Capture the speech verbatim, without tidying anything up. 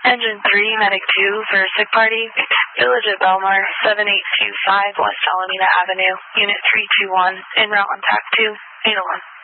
Engine three, Medic two for sick party. Village at Belmar, seven eight two five West Alameda Avenue. Unit three two one, en route on T A C two, eight oh one.